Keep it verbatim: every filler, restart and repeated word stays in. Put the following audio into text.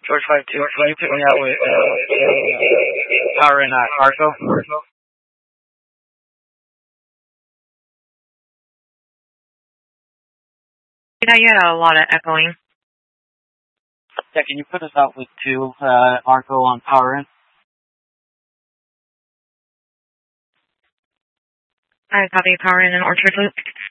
George five two, can you put me out with uh, power in uh, Arco? You know, you had a lot of echoing. Yeah, can you put us out with two uh, Arco on power in? I copy power in an Orchard Loop.